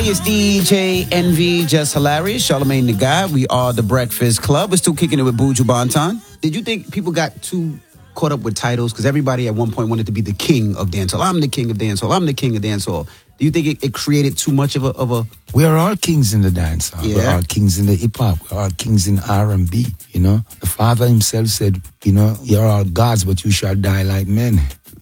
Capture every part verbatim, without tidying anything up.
It's D J Envy, Just Hilarious, Charlamagne the Guy. We are the Breakfast Club. We're still kicking it with Buju Banton. Did you think people got too caught up with titles? Because everybody at one point wanted to be the king of dancehall. I'm the king of dancehall. I'm the king of dancehall. Do you think it, it created too much of a, of a... We are all kings in the dancehall. Yeah. We're all kings in the hip-hop. We're all kings in R and B, you know? The Father himself said, you know, you're all gods, but you shall die like men.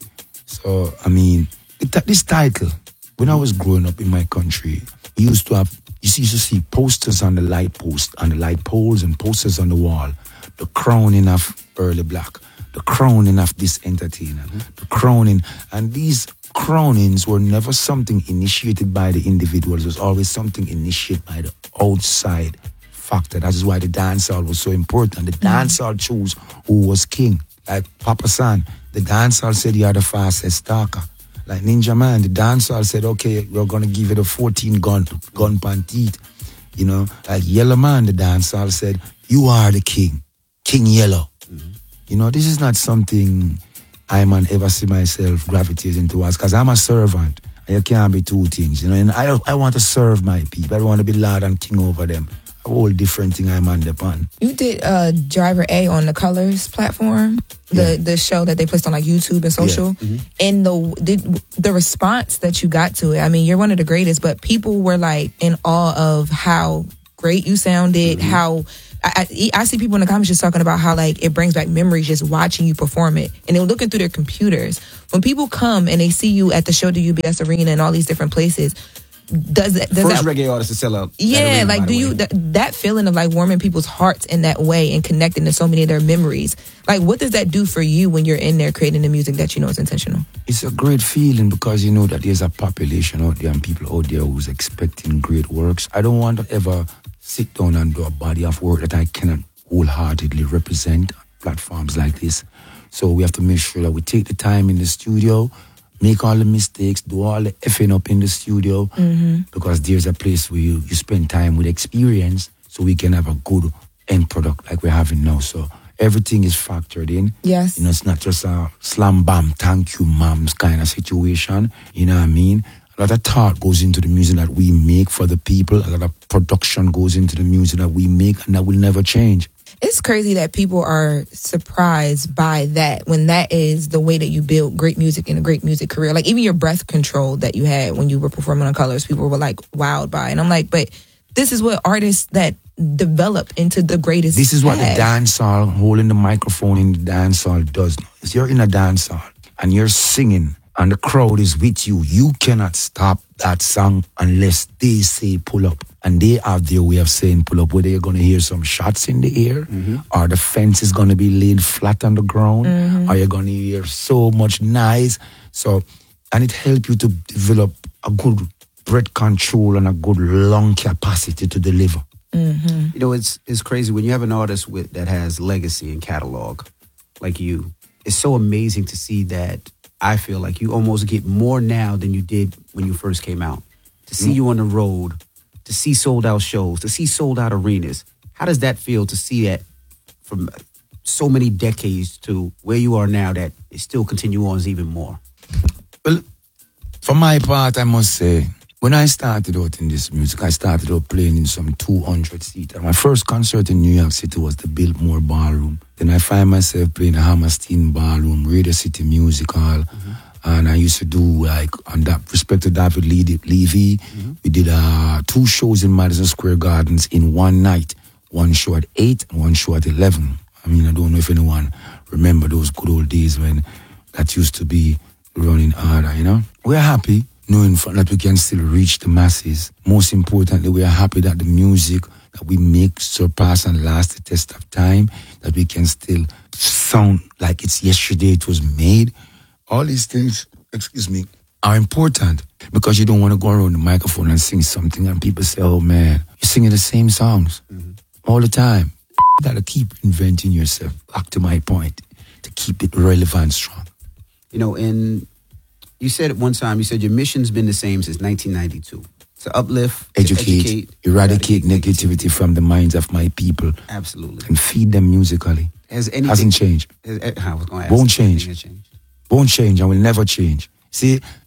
So, I mean, it, this title, when I was growing up in my country, we used to have, you used to see posters on the light post, on the light poles and posters on the wall. The crowning of Early Black, the crowning of this entertainer, the crowning, and these crownings were never something initiated by the individuals. It was always something initiated by the outside factor. That is why the dancehall was so important. The dancehall chose who was king. Like Papa San, the dancehall said you are the fastest talker. Like Ninja Man, the dancehall said, okay, we're going to give it a fourteen gun, gun pan teeth. You know, like Yellow Man, the dancehall said, you are the king, King Yellow. Mm-hmm. You know, this is not something I man ever see myself gravitating towards, because I'm a servant. And you can't be two things, you know. And I I want to serve my people. I don't want to be Lord and King over them. A whole different thing I'm on the pan. You did uh, Driver A on the Colors platform, the yeah. the show that they placed on like YouTube and social. Yeah. Mm-hmm. And the, the the response that you got to it, I mean, you're one of the greatest, but people were like in awe of how great you sounded, mm-hmm. how... I, I, I see people in the comments just talking about how like it brings back memories just watching you perform it, and they're looking through their computers. When people come and they see you at the Show to U B S Arena and all these different places, does that does first that, reggae artist to sell out? Yeah, arena, like do you that, that feeling of like warming people's hearts in that way and connecting to so many of their memories? Like, what does that do for you when you're in there creating the music that you know is intentional? It's a great feeling because you know that there's a population out there and people out there who's expecting great works. I don't want to ever sit down and do a body of work that I cannot wholeheartedly represent on platforms like this. So we have to make sure that we take the time in the studio, make all the mistakes, do all the effing up in the studio, mm-hmm. because there's a place where you, you spend time with experience so we can have a good end product like we're having now. So everything is factored in. Yes. You know, it's not just a slam bam, thank you, moms kind of situation. You know what I mean? A lot of thought goes into the music that we make for the people. A lot of production goes into the music that we make, and that will never change. It's crazy that people are surprised by that when that is the way that you build great music and a great music career. Like even your breath control that you had when you were performing on Colors, people were like wowed by. And I'm like, but this is what artists that develop into the greatest This is what have. the dancehall, holding the microphone in the dancehall does. If you're in a dancehall and you're singing, and the crowd is with you, you cannot stop that song unless they say pull up. And they have their way of saying pull up, whether you're going to hear some shots in the air, mm-hmm. or the fence is going to be laid flat on the ground, mm-hmm. or you're going to hear so much noise. So, and it helps you to develop a good breath control and a good lung capacity to deliver. Mm-hmm. You know, it's it's crazy when you have an artist with that has legacy and catalog like you. It's so amazing to see that. I feel like you almost get more now than you did when you first came out. To see mm. you on the road, to see sold out shows, to see sold out arenas. How does that feel to see that from so many decades to where you are now that it still continue on even more? Well, for my part, I must say, when I started out in this music, I started out playing in some two hundred seater. My first concert in New York City was the Biltmore Ballroom. Then I find myself playing the Hammerstein Ballroom, Radio City Music Hall. Mm-hmm. And I used to do, like, on that respect to David Le- Levy, mm-hmm. we did uh, two shows in Madison Square Gardens in one night. One show at eight and one show at eleven. I mean, I don't know if anyone remember those good old days when that used to be running harder, you know? We're happy knowing that we can still reach the masses. Most importantly, we are happy that the music that we make surpass and last the test of time, that we can still sound like it's yesterday it was made. All these things, excuse me, are important because you don't want to go around the microphone and sing something and people say, oh man, you're singing the same songs mm-hmm. all the time. You gotta keep inventing yourself, back to my point, to keep it relevant, strong. You know, and you said at one time, you said your mission's been the same since nineteen ninety-two. To uplift, educate, to educate eradicate, eradicate negativity, negativity from the minds of my people. Absolutely. And feed them musically. Has anything, Hasn't changed. Has, I was gonna ask Won't change. changed. Won't change and will never change. See,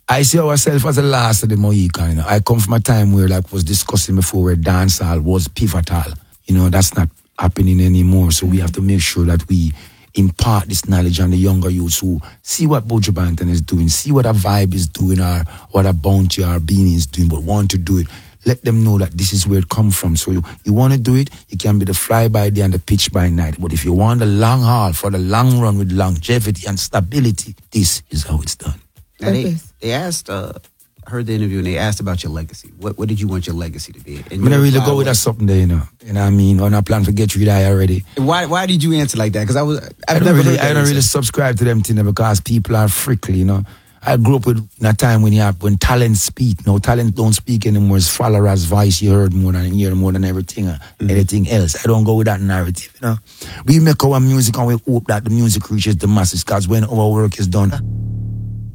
I see ourselves as the last of the Mohican. You know? I come from a time where, like was discussing before, where dancehall was pivotal. You know, that's not happening anymore. So we have to make sure that we impart this knowledge on the younger youths who see what Buju Banton is doing, see what a Vibe is doing, or what a Bounty or Beanie is doing, but want to do it. Let them know that this is where it comes from. So you, you want to do it, you can be the fly by day and the pitch by night. But if you want the long haul for the long run with longevity and stability, this is how it's done. And they, they asked, uh, I heard the interview and they asked about your legacy. What what did you want your legacy to be? And I'm going to really go with that something there, you know. You know what I mean? On our plan to get you there already. Why why did you answer like that? Because I was, I've I don't never really, heard that I don't answer. really subscribe to them things because people are frickly, you know. I grew up with in a time when you have, when talent speak. No, talent don't speak anymore. It's followers' voice. You heard more than you hear more than everything, uh, mm-hmm. anything else. I don't go with that narrative, you know. We make our music and we hope that the music reaches the masses because when our work is done,